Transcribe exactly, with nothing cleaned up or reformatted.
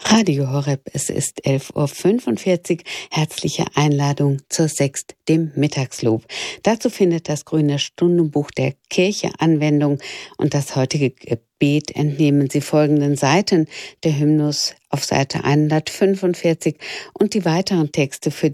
Radio Horeb, es ist elf Uhr fünfundvierzig. Herzliche Einladung zur Sext, dem Mittagslob. Dazu findet das Grüne Stundenbuch der Kirche Anwendung und das heutige Gebet entnehmen Sie folgenden Seiten der Hymnus auf Seite hundertfünfundvierzig und die weiteren Texte für